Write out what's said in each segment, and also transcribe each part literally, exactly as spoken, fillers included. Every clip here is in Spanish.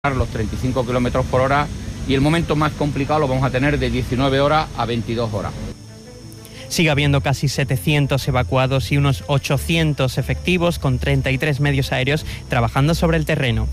los treinta y cinco kilómetros por hora, y el momento más complicado lo vamos a tener de diecinueve horas a veintidós horas. Sigue habiendo casi setecientos evacuados y unos ochocientos efectivos con treinta y tres medios aéreos trabajando sobre el terreno.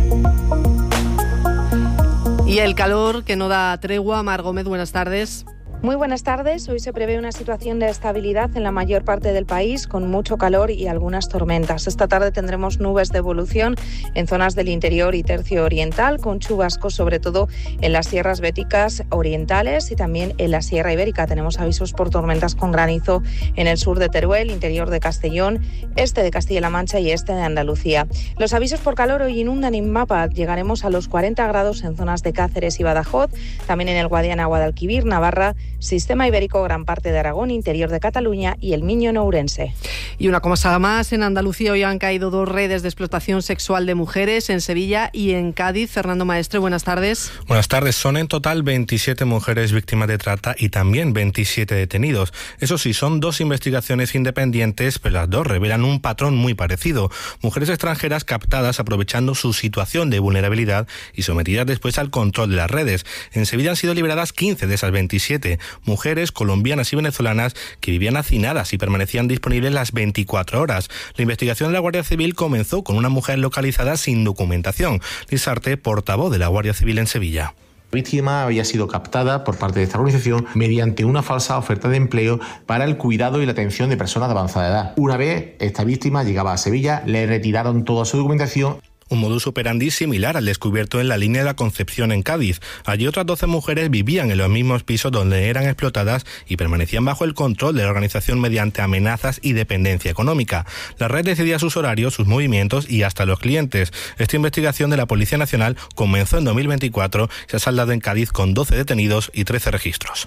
Y el calor que no da tregua. Mar Gómez, buenas tardes. Muy buenas tardes. Hoy se prevé una situación de estabilidad en la mayor parte del país, con mucho calor y algunas tormentas. Esta tarde tendremos nubes de evolución en zonas del interior y tercio oriental, con chubascos sobre todo en las sierras béticas orientales y también en la Sierra Ibérica. Tenemos avisos por tormentas con granizo en el sur de Teruel, interior de Castellón, este de Castilla-La Mancha y este de Andalucía. Los avisos por calor hoy inundan Inmapa. Llegaremos a los cuarenta grados en zonas de Cáceres y Badajoz, también en el Guadiana, Guadalquivir, Navarra, Sistema Ibérico, gran parte de Aragón, interior de Cataluña y el Miño Ourense. Y una cosa más, en Andalucía hoy han caído dos redes de explotación sexual de mujeres, en Sevilla y en Cádiz. Fernando Maestre, buenas tardes. Buenas tardes. Son en total veintisiete mujeres víctimas de trata y también veintisiete detenidos. Eso sí, son dos investigaciones independientes, pero las dos revelan un patrón muy parecido. Mujeres extranjeras captadas aprovechando su situación de vulnerabilidad y sometidas después al control de las redes. En Sevilla han sido liberadas quince de esas veintisiete. Mujeres colombianas y venezolanas que vivían hacinadas y permanecían disponibles las veinticuatro horas. La investigación de la Guardia Civil comenzó con una mujer localizada sin documentación. Liz Arte, portavoz de la Guardia Civil en Sevilla. La víctima había sido captada por parte de esta organización mediante una falsa oferta de empleo para el cuidado y la atención de personas de avanzada edad. Una vez esta víctima llegaba a Sevilla, le retiraron toda su documentación. Un modus operandi similar al descubierto en la línea de la Concepción en Cádiz. Allí otras doce mujeres vivían en los mismos pisos donde eran explotadas y permanecían bajo el control de la organización mediante amenazas y dependencia económica. La red decidía sus horarios, sus movimientos y hasta los clientes. Esta investigación de la Policía Nacional comenzó en dos mil veinticuatro y se ha saldado en Cádiz con doce detenidos y trece registros.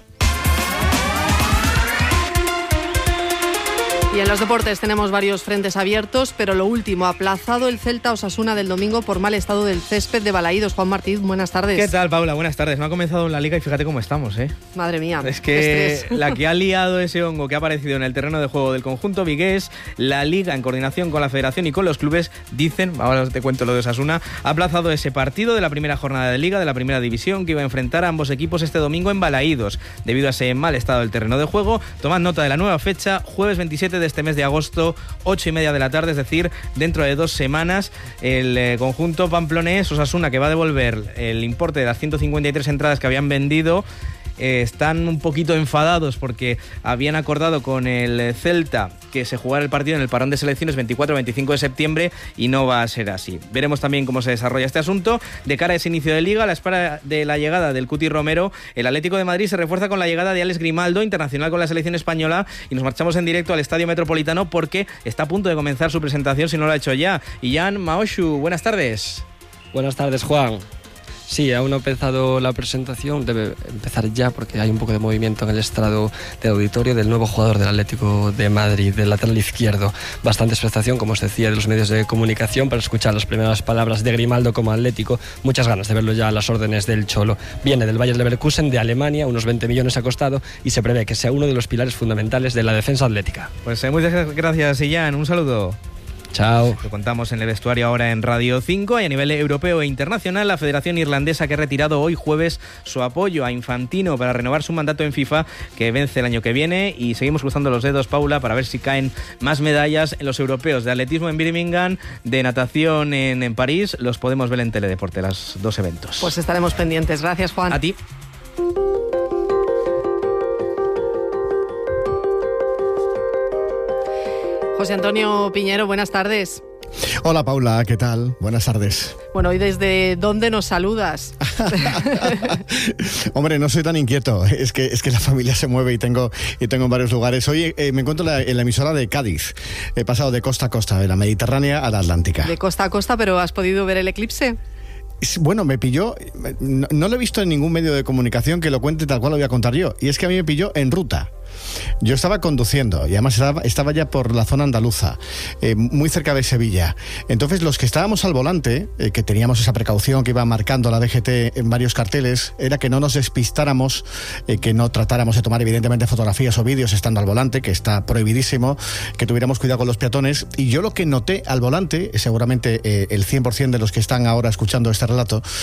Y en los deportes tenemos varios frentes abiertos, pero lo último, aplazado el Celta Osasuna del domingo por mal estado del césped de Balaídos. Juan Martín, buenas tardes. ¿Qué tal, Paula? Buenas tardes. No ha comenzado la Liga y fíjate cómo estamos, ¿eh? Madre mía. Es que la que ha liado ese hongo que ha aparecido en el terreno de juego del conjunto vigués, la Liga, en coordinación con la Federación y con los clubes, dicen, ahora te cuento lo de Osasuna, ha aplazado ese partido de la primera jornada de Liga, de la primera división, que iba a enfrentar a ambos equipos este domingo en Balaídos. Debido a ese mal estado del terreno de juego, tomad nota de la nueva fecha, jueves veintisiete de este mes de agosto, ocho y media de la tarde, es decir, dentro de dos semanas, el eh, conjunto pamplonés Osasuna, que va a devolver el importe de las ciento cincuenta y tres entradas que habían vendido. Eh, están un poquito enfadados porque habían acordado con el Celta que se jugara el partido en el parón de selecciones veinticuatro veinticinco de septiembre y no va a ser así. Veremos también cómo se desarrolla este asunto. De cara a ese inicio de Liga, a la espera de la llegada del Cuti Romero, el Atlético de Madrid se refuerza con la llegada de Alex Grimaldo, internacional con la selección española, y nos marchamos en directo al Estadio Metropolitano porque está a punto de comenzar su presentación, si no lo ha hecho ya. Y Jan Maoshu, buenas tardes. Buenas tardes, Juan. Sí, aún no ha empezado la presentación, debe empezar ya porque hay un poco de movimiento en el estrado del auditorio del nuevo jugador del Atlético de Madrid, del lateral izquierdo. Bastante expectación, como os decía, de los medios de comunicación para escuchar las primeras palabras de Grimaldo como Atlético. Muchas ganas de verlo ya a las órdenes del Cholo. Viene del Bayer Leverkusen de Alemania, unos veinte millones ha costado y se prevé que sea uno de los pilares fundamentales de la defensa atlética. Pues eh, muchas gracias, Ian. Un saludo. Chao. Lo contamos en el vestuario ahora en Radio cinco y a nivel europeo e internacional, la Federación Irlandesa que ha retirado hoy jueves su apoyo a Infantino para renovar su mandato en FIFA, que vence el año que viene, y seguimos cruzando los dedos, Paula, para ver si caen más medallas en los europeos de atletismo en Birmingham, de natación en, en París. Los podemos ver en Teledeporte, los dos eventos. Pues estaremos pendientes. Gracias, Juan. A ti. José Antonio Piñero, buenas tardes. Hola Paula, ¿qué tal? Buenas tardes. Bueno, ¿y desde dónde nos saludas? Hombre, no soy tan inquieto, es que, es que la familia se mueve y tengo, y tengo en varios lugares. Hoy eh, me encuentro en la, en la emisora de Cádiz. He pasado de costa a costa, de la Mediterránea a la Atlántica. De costa a costa, pero ¿has podido ver el eclipse? Bueno, me pilló, no, no lo he visto en ningún medio de comunicación que lo cuente tal cual lo voy a contar yo, y es que a mí me pilló en ruta. Yo estaba conduciendo y además estaba, estaba ya por la zona andaluza, eh, muy cerca de Sevilla. Entonces los que estábamos al volante, eh, que teníamos esa precaución que iba marcando la D G T en varios carteles, era que no nos despistáramos, eh, que no tratáramos de tomar evidentemente fotografías o vídeos estando al volante, que está prohibidísimo, que tuviéramos cuidado con los peatones. Y yo lo que noté al volante, seguramente eh, el cien por ciento de los que están ahora escuchando este relato,